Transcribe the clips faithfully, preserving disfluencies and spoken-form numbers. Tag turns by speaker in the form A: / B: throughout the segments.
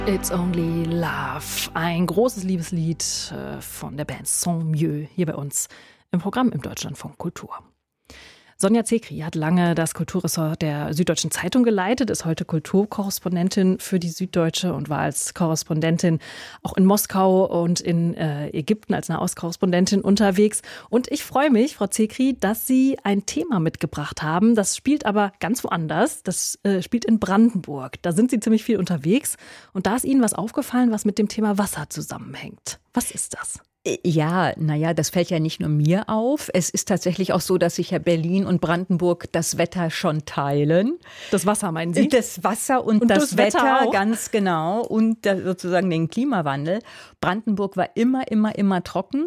A: It's Only Love, ein großes Liebeslied äh, von der Band Sans Mieux hier bei uns im Programm im Deutschlandfunk Kultur. Sonja Zekri hat lange das Kulturressort der Süddeutschen Zeitung geleitet, ist heute Kulturkorrespondentin für die Süddeutsche und war als Korrespondentin auch in Moskau und in äh, Ägypten als Nahostkorrespondentin unterwegs. Und ich freue mich, Frau Zekri, dass Sie ein Thema mitgebracht haben. Das spielt aber ganz woanders. Das äh, spielt in Brandenburg. Da sind Sie ziemlich viel unterwegs. Und da ist Ihnen was aufgefallen, was mit dem Thema Wasser zusammenhängt. Was ist das?
B: Ja, naja, das fällt ja nicht nur mir auf. Es ist tatsächlich auch so, dass sich ja Berlin und Brandenburg das Wetter schon teilen.
A: Das Wasser, meinen Sie?
B: Das Wasser und, und das, das Wetter, Wetter ganz genau. Und sozusagen den Klimawandel. Brandenburg war immer, immer, immer trocken.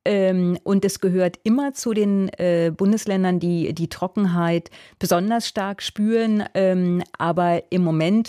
B: Und es gehört immer zu den Bundesländern, die die Trockenheit besonders stark spüren. Aber im Moment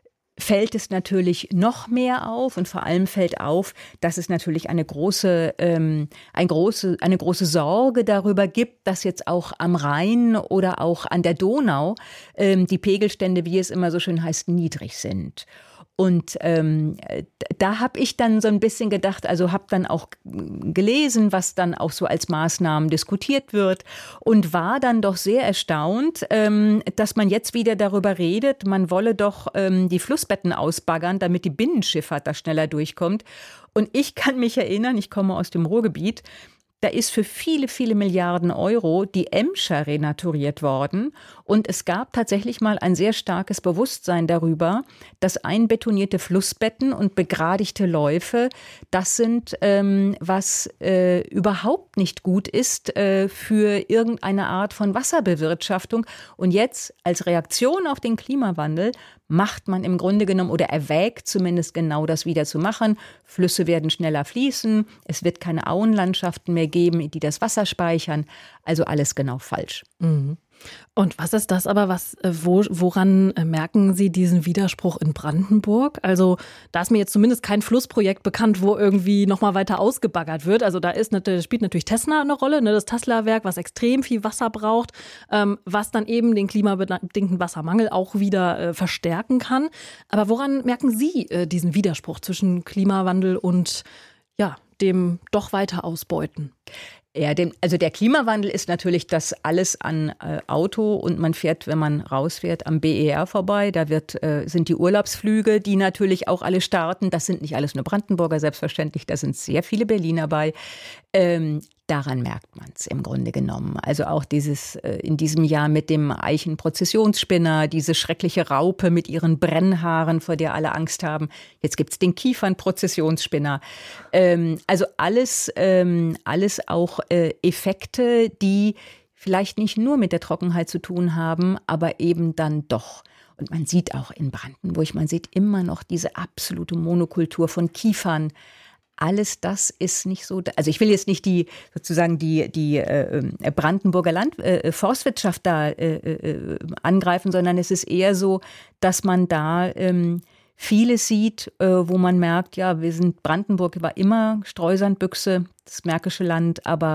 B: fällt es natürlich noch mehr auf und vor allem fällt auf, dass es natürlich eine große, ähm, eine große, eine große Sorge darüber gibt, dass jetzt auch am Rhein oder auch an der Donau ähm, die Pegelstände, wie es immer so schön heißt, niedrig sind. Und ähm, da habe ich dann so ein bisschen gedacht, also habe dann auch gelesen, was dann auch so als Maßnahmen diskutiert wird und war dann doch sehr erstaunt, ähm, dass man jetzt wieder darüber redet, man wolle doch ähm, die Flussbetten ausbaggern, damit die Binnenschifffahrt da schneller durchkommt. Und ich kann mich erinnern, ich komme aus dem Ruhrgebiet, da ist für viele, viele Milliarden Euro die Emscher renaturiert worden. Und es gab tatsächlich mal ein sehr starkes Bewusstsein darüber, dass einbetonierte Flussbetten und begradigte Läufe, das sind, ähm, was äh, überhaupt nicht gut ist äh, für irgendeine Art von Wasserbewirtschaftung. Und jetzt als Reaktion auf den Klimawandel macht man im Grunde genommen oder erwägt zumindest genau das wieder zu machen. Flüsse werden schneller fließen, es wird keine Auenlandschaften mehr geben, die das Wasser speichern. Also alles genau falsch.
A: Mhm. Und was ist das aber, was, wo, woran merken Sie diesen Widerspruch in Brandenburg? Also da ist mir jetzt zumindest kein Flussprojekt bekannt, wo irgendwie nochmal weiter ausgebaggert wird. Also da ist, da spielt natürlich Tesla eine Rolle, ne, das Tesla-Werk, was extrem viel Wasser braucht, ähm, was dann eben den klimabedingten Wassermangel auch wieder äh, verstärken kann. Aber woran merken Sie äh, diesen Widerspruch zwischen Klimawandel und ja, dem doch weiter Ausbeuten?
B: Ja, dem, also der Klimawandel ist natürlich das alles an äh, Auto und man fährt, wenn man rausfährt, am B E R vorbei. Da wird, äh, sind die Urlaubsflüge, die natürlich auch alle starten. Das sind nicht alles nur Brandenburger, selbstverständlich. Da sind sehr viele Berliner bei. Ähm, daran merkt man es im Grunde genommen. Also auch dieses äh, in diesem Jahr mit dem Eichenprozessionsspinner, diese schreckliche Raupe mit ihren Brennhaaren, vor der alle Angst haben. Jetzt gibt's den Kiefernprozessionsspinner. Ähm, also alles, ähm, alles auch äh, Effekte, die vielleicht nicht nur mit der Trockenheit zu tun haben, aber eben dann doch. Und man sieht auch in Brandenburg, man sieht immer noch diese absolute Monokultur von Kiefern. Alles das ist nicht so, also ich will jetzt nicht die sozusagen die die äh, Brandenburger Land äh, Forstwirtschaft da äh, äh, angreifen, sondern es ist eher so, dass man da ähm, vieles sieht, äh, wo man merkt, ja, wir sind Brandenburg war immer Streusandbüchse, das Märkische Land, aber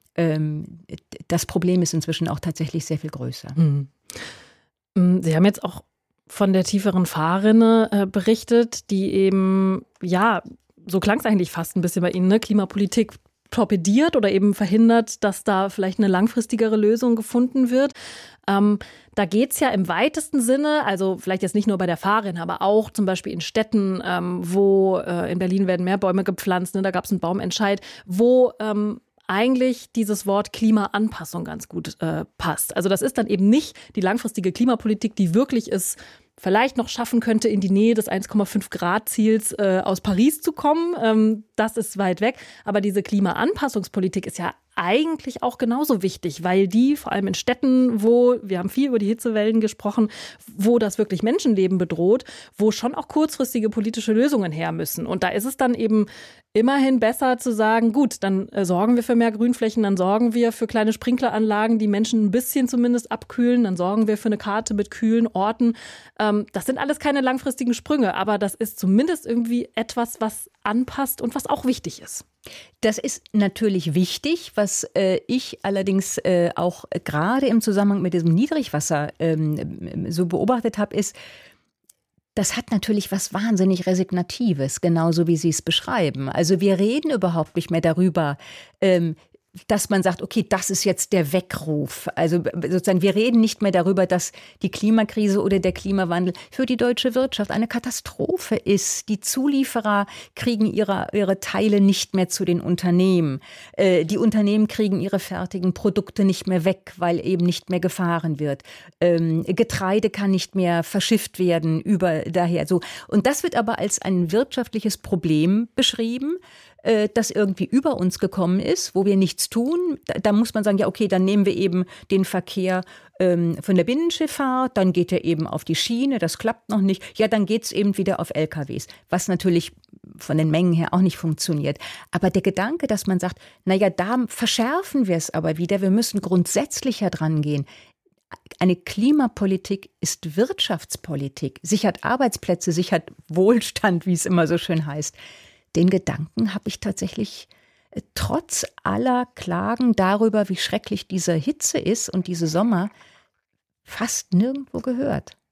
B: ähm, das Problem ist inzwischen auch tatsächlich sehr viel größer.
A: Mhm. Sie haben jetzt auch von der tieferen Fahrrinne äh, berichtet, die eben ja so klang es eigentlich fast ein bisschen bei Ihnen, ne? Klimapolitik torpediert oder eben verhindert, dass da vielleicht eine langfristigere Lösung gefunden wird. Ähm, da geht's ja im weitesten Sinne, also vielleicht jetzt nicht nur bei der Fahrrinne, aber auch zum Beispiel in Städten, ähm, wo äh, in Berlin werden mehr Bäume gepflanzt, ne? Da gab es einen Baumentscheid, wo ähm, eigentlich dieses Wort Klimaanpassung ganz gut äh, passt. Also das ist dann eben nicht die langfristige Klimapolitik, die wirklich ist, vielleicht noch schaffen könnte, in die Nähe des eins Komma fünf Grad Ziels äh, aus Paris zu kommen. Ähm, das ist weit weg. Aber diese Klimaanpassungspolitik ist ja eigentlich auch genauso wichtig, weil die vor allem in Städten, wo, wir haben viel über die Hitzewellen gesprochen, wo das wirklich Menschenleben bedroht, wo schon auch kurzfristige politische Lösungen her müssen. Und da ist es dann eben immerhin besser zu sagen, gut, dann äh, sorgen wir für mehr Grünflächen, dann sorgen wir für kleine Sprinkleranlagen, die Menschen ein bisschen zumindest abkühlen, dann sorgen wir für eine Karte mit kühlen Orten. Ähm, das sind alles keine langfristigen Sprünge, aber das ist zumindest irgendwie etwas, was anpasst und was auch wichtig ist.
B: Das ist natürlich wichtig, was äh, ich allerdings äh, auch gerade im Zusammenhang mit diesem Niedrigwasser ähm, so beobachtet habe, ist, Das hat natürlich was wahnsinnig Resignatives, genauso wie Sie es beschreiben. Also wir reden überhaupt nicht mehr darüber, ähm, dass man sagt, okay, das ist jetzt der Weckruf. Also sozusagen, wir reden nicht mehr darüber, dass die Klimakrise oder der Klimawandel für die deutsche Wirtschaft eine Katastrophe ist. Die Zulieferer kriegen ihre, ihre Teile nicht mehr zu den Unternehmen. Äh, die Unternehmen kriegen ihre fertigen Produkte nicht mehr weg, weil eben nicht mehr gefahren wird. Ähm, Getreide kann nicht mehr verschifft werden über daher so. Und das wird aber als ein wirtschaftliches Problem beschrieben, das irgendwie über uns gekommen ist, wo wir nichts tun. Da, da muss man sagen, ja okay, dann nehmen wir eben den Verkehr ähm, von der Binnenschifffahrt, dann geht er eben auf die Schiene, das klappt noch nicht. Ja, dann geht's eben wieder auf L K Ws, was natürlich von den Mengen her auch nicht funktioniert. Aber der Gedanke, dass man sagt, naja, da verschärfen wir es aber wieder, wir müssen grundsätzlicher dran gehen. Eine Klimapolitik ist Wirtschaftspolitik, sichert Arbeitsplätze, sichert Wohlstand, wie es immer so schön heißt. Den Gedanken habe ich tatsächlich äh, trotz aller Klagen darüber, wie schrecklich diese Hitze ist und diese Sommer, fast nirgendwo gehört.